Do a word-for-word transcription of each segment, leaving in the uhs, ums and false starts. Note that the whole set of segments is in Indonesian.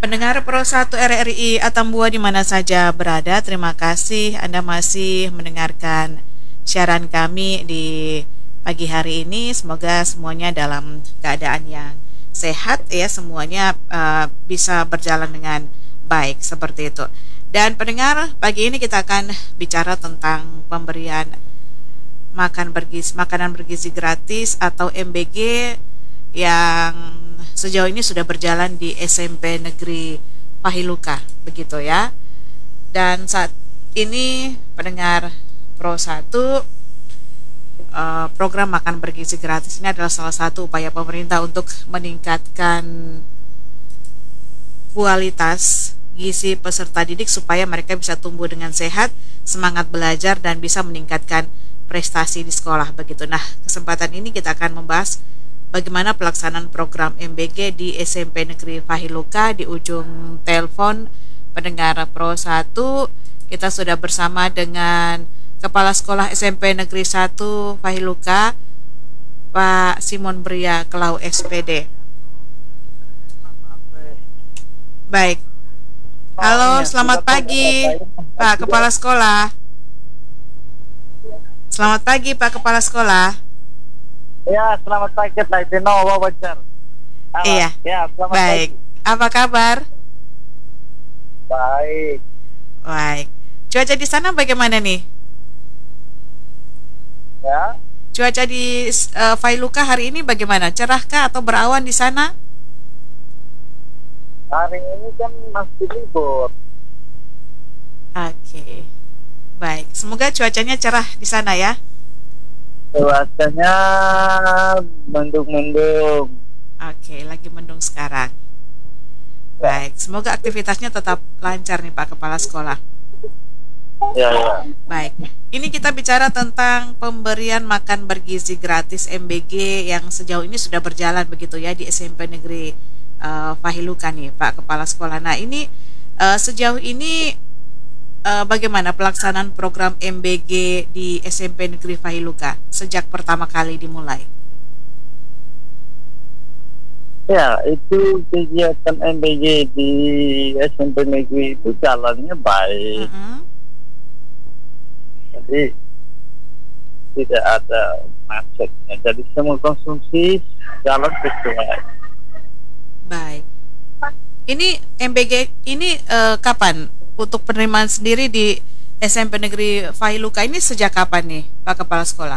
Pendengar Pro satu R R I Atambua di mana saja berada, terima kasih Anda masih mendengarkan siaran kami di pagi hari ini. Semoga semuanya dalam keadaan yang sehat ya, semuanya uh, bisa berjalan dengan baik seperti itu. Dan pendengar, pagi ini kita akan bicara tentang pemberian makan bergizi, makanan bergizi gratis atau M B G yang sejauh ini sudah berjalan di S M P Negeri Pahiluka, begitu ya. Dan saat ini pendengar Pro satu, uh, program makan bergizi gratis ini adalah salah satu upaya pemerintah untuk meningkatkan kualitas gizi peserta didik supaya mereka bisa tumbuh dengan sehat, semangat belajar, dan bisa meningkatkan prestasi di sekolah, begitu. Nah, kesempatan ini kita akan membahas bagaimana pelaksanaan program M B G di S M P Negeri Pahiluka. Di ujung telepon pendengar Pro satu, kita sudah bersama dengan Kepala Sekolah S M P Negeri satu Pahiluka, Pak Simon Bria Kelau S P D. Baik. Halo, selamat pagi Pak Kepala Sekolah. Selamat pagi Pak Kepala Sekolah. Ya, selamat pagi Pak Tino Wajar. Iya. Ya, selamat Baik. pagi. Apa kabar? Baik. Baik. Cuaca di sana bagaimana nih? Ya. Cuaca di uh, Pahiluka hari ini bagaimana? Cerahkah atau berawan di sana? Hari ini kan masih libur. Oke. Baik. Semoga cuacanya cerah di sana ya. Cuacanya mendung-mendung. Oke, lagi mendung sekarang. Baik, semoga aktivitasnya tetap lancar nih Pak Kepala Sekolah. Ya, ya. Baik, ini kita bicara tentang pemberian makan bergizi gratis M B G yang sejauh ini sudah berjalan begitu ya di S M P Negeri uh, Pahiluka nih Pak Kepala Sekolah. Nah ini uh, sejauh ini uh, bagaimana pelaksanaan program M B G di S M P Negeri Pahiluka sejak pertama kali dimulai? Ya, itu kegiatan M B G di S M P Negeri itu jalannya baik. Mm-hmm. Jadi tidak ada macetnya. Jadi semua konsumsi jalan sesuai. Baik. Ini M B G ini uh, kapan untuk penerimaan sendiri di S M P Negeri Pahiluka ini sejak kapan nih Pak Kepala Sekolah?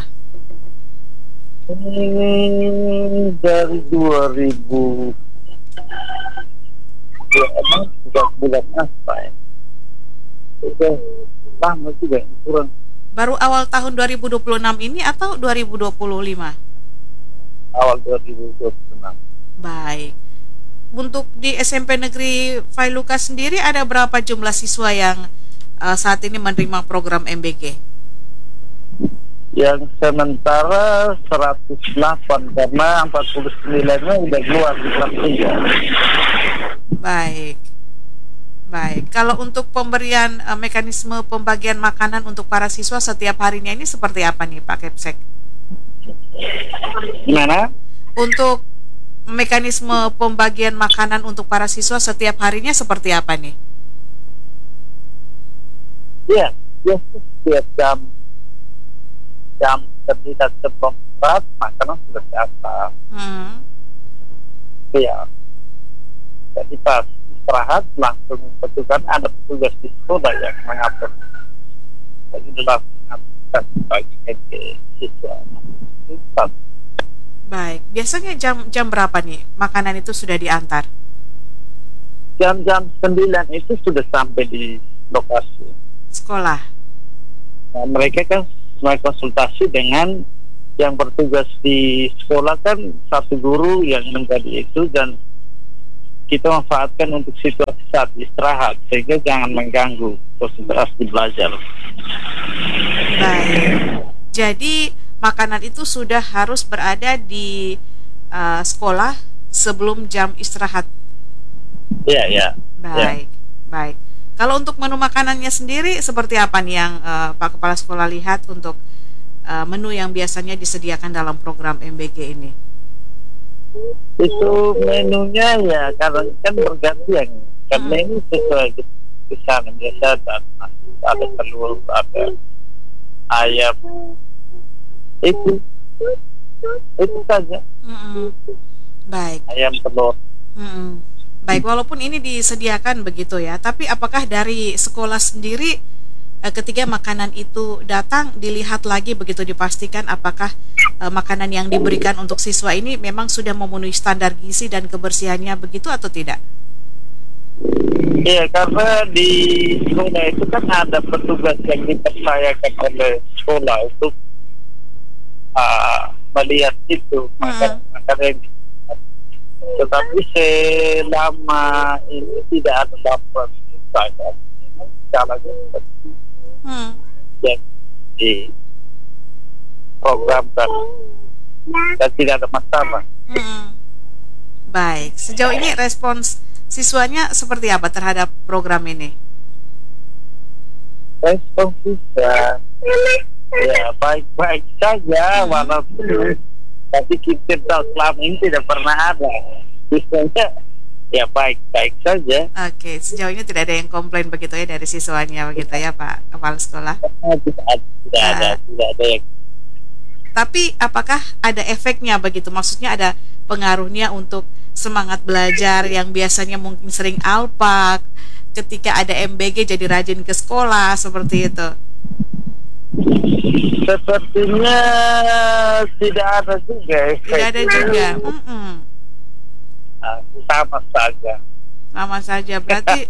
Ini dari dua ribu ya, emang sudah bulan apa ya? Sudah lama juga kurang. Baru awal tahun dua ribu dua puluh enam ini atau dua ribu dua puluh lima? Awal dua ribu dua puluh enam. Baik. Untuk di S M P Negeri Pahiluka sendiri ada berapa jumlah siswa yang uh, saat ini menerima program M B G? Yang sementara seratus delapan karena empat puluh sembilan-nya udah keluar di kelas tiga. Baik. Baik. Kalau untuk pemberian uh, mekanisme pembagian makanan untuk para siswa setiap harinya ini seperti apa nih Pak Kepsek? Gimana? Untuk mekanisme pembagian makanan untuk para siswa setiap harinya seperti apa nih? Iya, ya, setiap jam jam terlihat sebelum empat makanan sudah siap. Hmm. Iya. Jadi pas istirahat langsung petugas, ada petugas di sekolah yang mengatur. Jadi langsung mengatur bagi ke siswa. Itu Baik. Biasanya jam jam berapa nih makanan itu sudah diantar? jam-jam sembilan itu sudah sampai di lokasi. Sekolah. Nah, mereka kan mulai konsultasi dengan yang bertugas di sekolah, kan satu guru yang menjadi itu, dan kita manfaatkan untuk situasi saat istirahat sehingga jangan mengganggu konsentrasi belajar. Baik. Jadi makanan itu sudah harus berada di uh, sekolah sebelum jam istirahat. Iya, ya. Baik, ya. Baik. Kalau untuk menu makanannya sendiri seperti apa nih yang uh, Pak Kepala Sekolah lihat untuk uh, menu yang biasanya disediakan dalam program M B G ini? Itu menunya ya karena kan bergantian. Karena Hmm. ini sesuai kesana biasa dan ada telur, ada ayam. Itu itu saja. Mm-mm. Baik. Ayam telur. Mm-mm. Baik, walaupun ini disediakan begitu ya, tapi apakah dari sekolah sendiri eh, ketika makanan itu datang dilihat lagi begitu, dipastikan apakah eh, makanan yang diberikan untuk siswa ini memang sudah memenuhi standar gizi dan kebersihannya begitu atau tidak? Iya, karena di sekolah itu kan ada petugas yang dipercayakan oleh sekolah untuk uh, melihat itu Mm-mm. makanan yang. Tetapi selama ini tidak ada laporan saya. Memang caranya seperti Hmm. yang diprogramkan dan tidak ada masalah. Mm-mm. Baik, sejauh ini respons siswanya seperti apa terhadap program ini? Respon siswa ya baik-baik saja, walaupun tapi kita tahu selama ini tidak pernah ada. Siswanya ya baik-baik saja. Oke, sejauh ini tidak ada yang komplain begitu ya dari siswanya begitu ya Pak Kepala Sekolah. Tidak ada, tidak ada, Ah. tidak ada yang Tapi apakah ada efeknya begitu? Maksudnya ada pengaruhnya untuk semangat belajar yang biasanya mungkin sering alpak, ketika ada M B G jadi rajin ke sekolah seperti itu. sepertinya tidak ada juga efek. Tidak ada juga. Mm-mm. Ah, sama saja. Sama saja berarti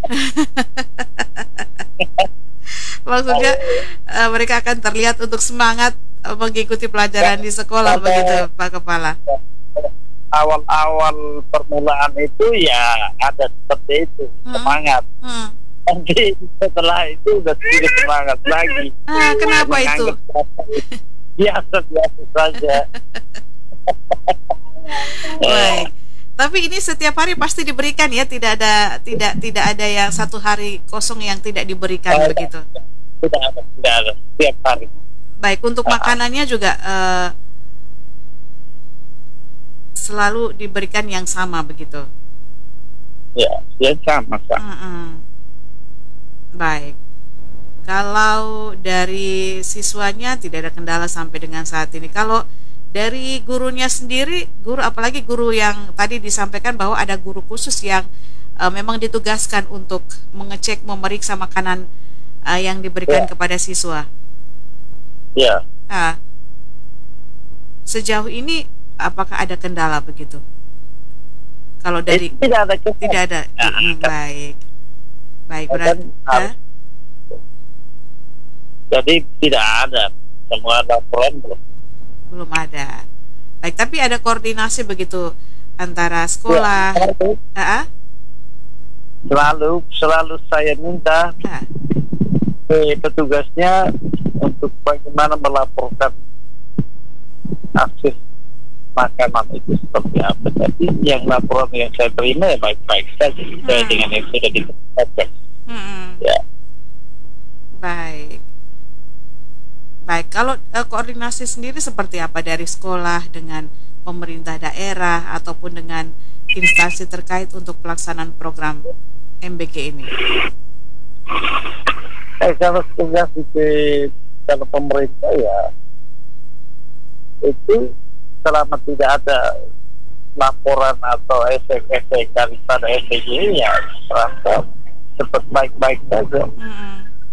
maksudnya eh, mereka akan terlihat untuk semangat eh, mengikuti pelajaran di sekolah begitu Pak Kepala. Awal-awal permulaan itu ya ada seperti itu, Hmm. semangat. Hmm. Nanti setelah itu udah tidak semangat lagi. Ah, kenapa itu? Biasa-biasa saja. Baik. Tapi ini setiap hari pasti diberikan ya, tidak ada tidak tidak ada yang satu hari kosong yang tidak diberikan Oh, begitu. Tidak ada, tidak ada. Setiap hari. Baik, untuk makanannya juga eh, selalu diberikan yang sama begitu. Ya, ya sama sama. Mm-mm. Baik. Kalau dari siswanya tidak ada kendala sampai dengan saat ini. Kalau dari gurunya sendiri, guru apalagi guru yang tadi disampaikan bahwa ada guru khusus yang uh, memang ditugaskan untuk mengecek, memeriksa makanan uh, yang diberikan Ya. kepada siswa. Ya. Nah, sejauh ini apakah ada kendala begitu? Kalau dari Eh, tidak ada kesalahan. tidak ada. Ya, Mm, kan. baik, baik Kan berarti. harus. Jadi tidak ada semua laporan belum. Belum ada. Baik, tapi ada koordinasi begitu antara sekolah. Ya, selalu, Ah, selalu selalu saya minta ah, ke petugasnya untuk bagaimana melaporkan akses makanan itu seperti apa. Tapi yang laporan yang saya terima ya baik-baik saja sesuai Hmm. dengan yang sudah ditetapkan. mm-mm. Ya. Baik. Baik, kalau eh, koordinasi sendiri seperti apa dari sekolah dengan pemerintah daerah ataupun dengan instansi terkait untuk pelaksanaan program M B G ini? Eh, kalau tugas di kalau pemerintah ya itu selama tidak ada laporan atau efek-efek daripada M B G ya serasa seperti baik-baik saja. Mm-mm.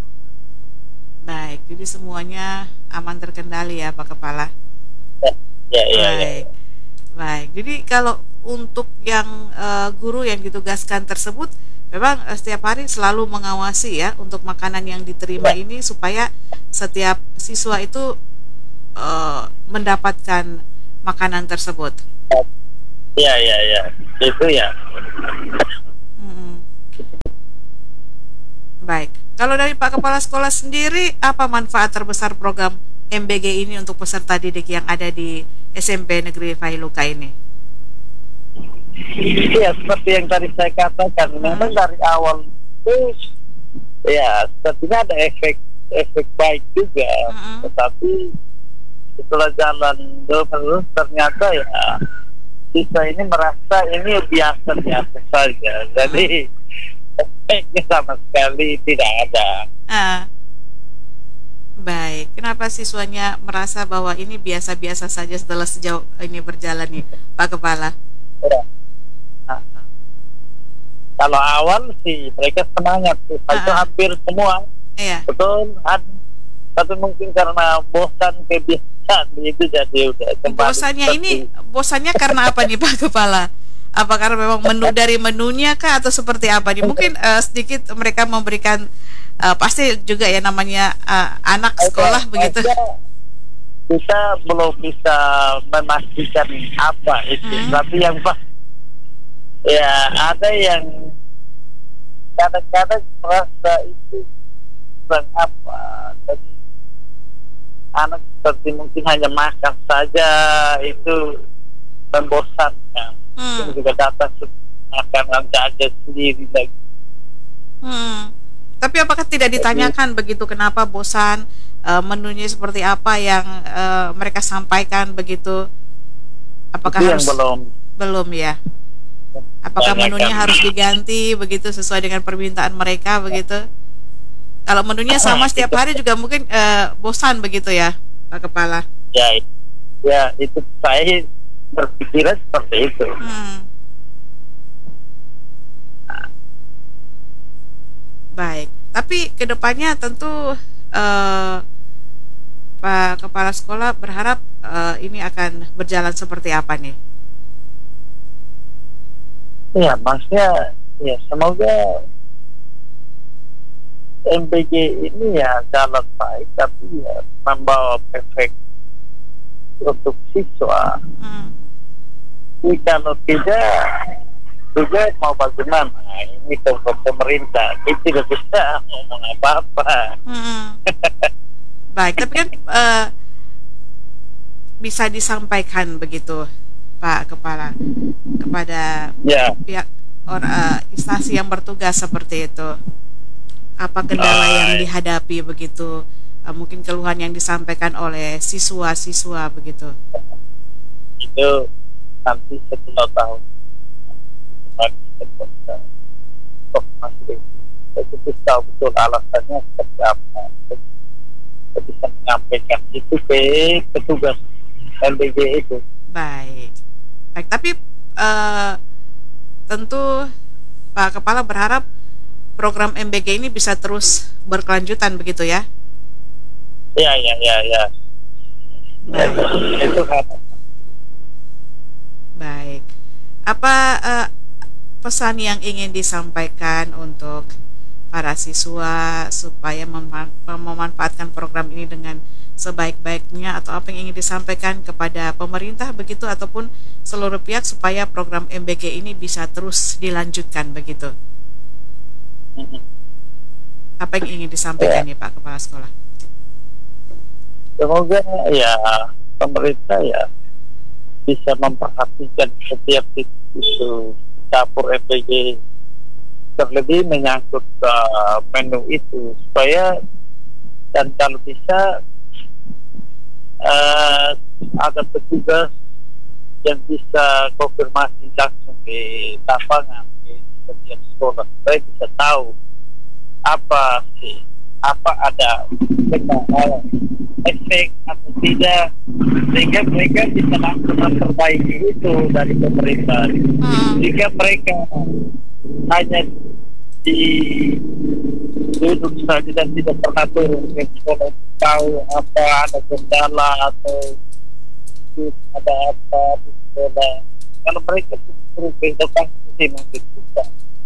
Baik, jadi semuanya aman terkendali ya Pak Kepala. Ya, ya, ya. Baik, baik. Jadi kalau untuk yang eh, guru yang ditugaskan tersebut, memang eh, setiap hari selalu mengawasi ya untuk makanan yang diterima ini supaya setiap siswa itu eh, mendapatkan makanan tersebut. Ya, ya, ya. Itu ya. Mm-mm. Baik. Kalau dari Pak Kepala Sekolah sendiri, apa manfaat terbesar program M B G ini untuk peserta didik yang ada di S M P Negeri Fahiluka ini? Ya, seperti yang tadi saya katakan, memang dari awal itu ya sepertinya ada efek efek baik juga, Mm-mm. tetapi setelah jalan terus ternyata ya siswa ini merasa ini biasa-biasa saja. Jadi efeknya sama sekali tidak ada. Ah, baik. Kenapa siswanya merasa bahwa ini biasa-biasa saja setelah sejauh ini berjalan nih, Pak Kepala? Ya. Nah, kalau awal sih mereka semangat, itu Ah, ah, hampir semua iya. betul. Ada, tapi mungkin karena bosan kebiasaan itu jadi udah kembali Bosannya seperti ini, bosannya karena apa nih Pak Kepala? Apa karena memang menu dari menunya kah atau seperti apa nih? Mungkin eh, sedikit mereka memberikan eh, pasti juga ya namanya eh, anak sekolah begitu. aja kita belum bisa memastikan apa itu. Hmm, Tapi yang pas ya ada yang kadang-kadang merasa itu kurang apa. Jadi anak seperti mungkin hanya makan saja itu membosankan. Itu hmm, juga datang makanan saja sendiri lagi. hmm. Tapi apakah tidak Jadi ditanyakan begitu kenapa bosan eh, menunya seperti apa yang eh, mereka sampaikan begitu? itu Apakah yang harus belum belum ya? Apakah menunya tanyakan. harus diganti begitu sesuai dengan permintaan mereka begitu? Kalau menunya sama setiap Itu hari juga mungkin eh, bosan begitu ya, Pak Kepala. ya ya itu saya berpikiran seperti itu. Hmm, baik. Tapi kedepannya tentu eh, Pak Kepala Sekolah berharap eh, ini akan berjalan seperti apa nih? Ya, maksudnya ya semoga M B G ini ya jalan baik tapi ya membawa efek untuk siswa. Hmm, Jadi kalau tidak juga mau bagaimana? Ini ke pemerintah, kita tidak bisa ngomong apa-apa. hmm. Baik. Tapi kan eh, bisa disampaikan begitu, Pak Kepala, kepada Ya, pihak or eh, instansi yang bertugas seperti itu. Apa kendala yang ah, dihadapi begitu? Eh, mungkin keluhan yang disampaikan oleh siswa-siswa begitu. itu nanti setelah tahun depan kita bisa oh, masih itu kita tahu betul alasannya seperti apa. Kita bisa menyampaikan itu ke petugas L B G itu. Baik. Baik, tapi eh, tentu Pak Kepala berharap program M B G ini bisa terus berkelanjutan begitu ya. Ya, ya, ya, ya. Ya, Baik. itu kan. Baik. Apa eh, pesan yang ingin disampaikan untuk para siswa supaya mema- memanfaatkan program ini dengan sebaik-baiknya atau apa yang ingin disampaikan kepada pemerintah begitu ataupun seluruh pihak supaya program M B G ini bisa terus dilanjutkan begitu. Apa yang ingin disampaikan Ya, nih Pak Kepala Sekolah? semoga ya pemerintah ya bisa memperhatikan setiap itu dapur M B G terlebih menyangkut uh, menu itu supaya dan kalau bisa uh, ada petugas yang bisa konfirmasi langsung di lapangan di setiap sekolah supaya bisa tahu apa sih apa ada benar efek atau tidak sehingga mereka bisa langsung memperbaiki itu dari pemerintah. Hmm, Jika mereka hanya di duduk saja dan tidak pernah turun ke sekolah untuk tahu apa ada kendala atau mungkin ada apa di sekolah. Kalau mereka terus ke depan sih mungkin bisa.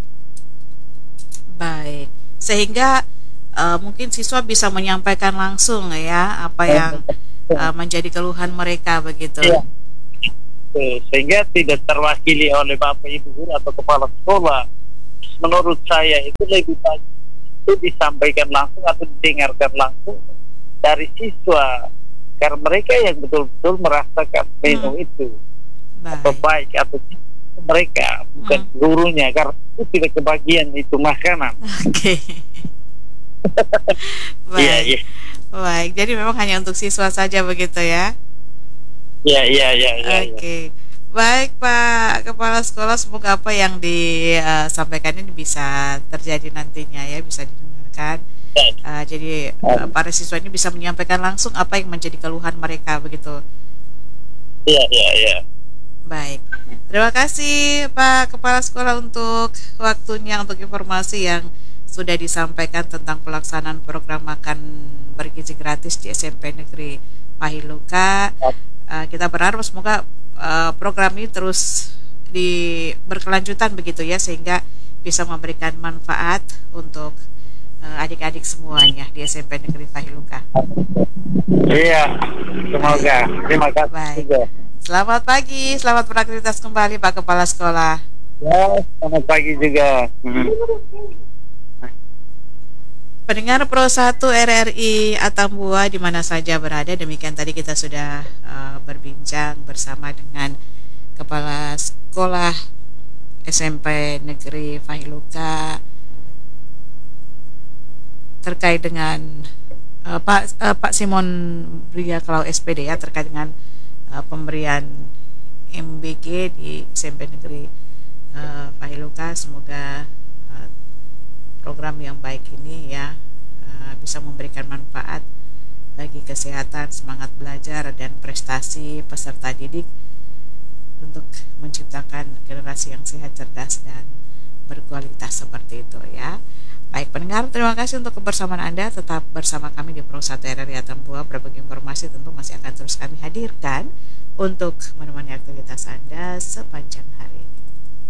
baik. Sehingga eh, mungkin siswa bisa menyampaikan langsung ya apa yang eh, menjadi keluhan mereka begitu. Ya, sehingga tidak terwakili oleh bapak ibu guru atau kepala sekolah. Menurut saya itu lebih baik itu disampaikan langsung atau didengarkan langsung dari siswa karena mereka yang betul-betul merasakan menu Hmm, itu atau baik. baik atau tidak mereka bukan Hmm, gurunya karena itu tidak kebagian itu makanan. oke. Iya, Baik. iya, Baik. Jadi memang hanya untuk siswa saja begitu ya. iya, iya, iya, iya, iya. Oke. Baik Pak Kepala Sekolah, semoga apa yang disampaikan ini bisa terjadi nantinya ya, bisa didengarkan. Uh, jadi uh, para siswa ini bisa menyampaikan langsung apa yang menjadi keluhan mereka begitu. Iya, iya, iya. Baik, terima kasih Pak Kepala Sekolah untuk waktunya, untuk informasi yang sudah disampaikan tentang pelaksanaan program makan bergizi gratis di S M P Negeri Pahiluka. Uh, kita berharap semoga uh, program ini terus di berkelanjutan begitu ya, sehingga bisa memberikan manfaat untuk uh, adik-adik semuanya di S M P Negeri Pahiluka. Iya, semoga. Terima kasih. Baik. Selamat pagi, selamat beraktivitas kembali Pak Kepala Sekolah. Ya, selamat pagi juga. Hmm. Pendengar Pro satu R R I Atambua di mana saja berada, demikian tadi kita sudah uh, berbincang bersama dengan Kepala Sekolah S M P Negeri Pahiluka terkait dengan uh, Pak uh, Pak Simon Bria Klau S P D ya, terkait dengan uh, pemberian M B G di S M P Negeri uh, Pahiluka. Semoga uh, program yang baik ini ya uh, bisa memberikan manfaat bagi kesehatan, semangat belajar dan prestasi peserta didik untuk menciptakan generasi yang sehat, cerdas dan berkualitas seperti itu ya. Baik pendengar, terima kasih untuk kebersamaan Anda. Tetap bersama kami di Pro satu R R I Atambua. Berbagai informasi tentu masih akan terus kami hadirkan untuk menemani aktivitas Anda sepanjang hari ini.